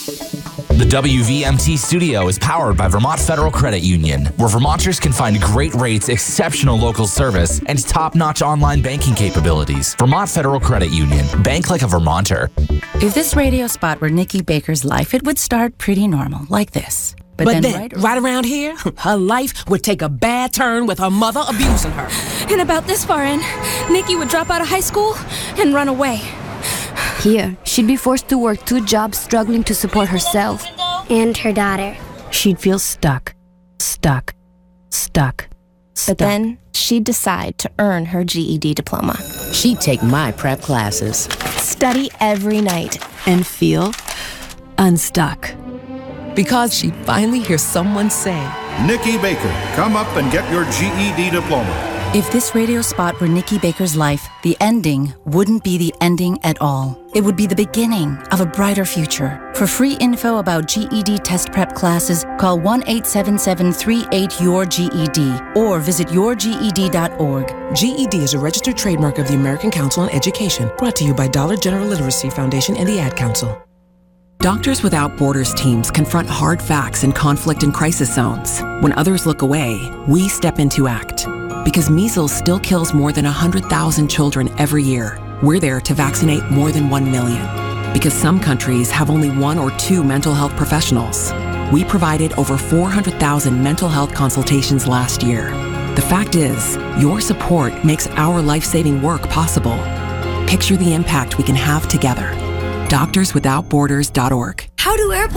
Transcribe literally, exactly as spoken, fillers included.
The W V M T studio is powered by Vermont Federal Credit Union, where Vermonters can find great rates, exceptional local service, and top-notch online banking capabilities. Vermont Federal Credit Union. Bank like a Vermonter. If this radio spot were Nikki Baker's life, it would start pretty normal, like this. But, but then, then right, right around here, her life would take a bad turn with her mother abusing her. And about this far in, Nikki would drop out of high school and run away. Here, she'd be forced to work two jobs, struggling to support herself and her daughter. She'd feel stuck, stuck, stuck, stuck. But then she'd decide to earn her G E D diploma. She'd take my prep classes, study every night, and feel unstuck. Because she'd finally hear someone say, Nikki Baker, come up and get your G E D diploma. If this radio spot were Nikki Baker's life, the ending wouldn't be the ending at all. It would be the beginning of a brighter future. For free info about G E D test prep classes, call one eight seven seven, three eight, Y O U R G E D or visit your ged dot org. G E D is a registered trademark of the American Council on Education, brought to you by Dollar General Literacy Foundation and the Ad Council. Doctors Without Borders teams confront hard facts in conflict and crisis zones. When others look away, we step in to act. Because measles still kills more than one hundred thousand children every year, we're there to vaccinate more than one million. Because some countries have only one or two mental health professionals, we provided over four hundred thousand mental health consultations last year. The fact is, your support makes our life-saving work possible. Picture the impact we can have together. doctors without borders dot org. How do airplanes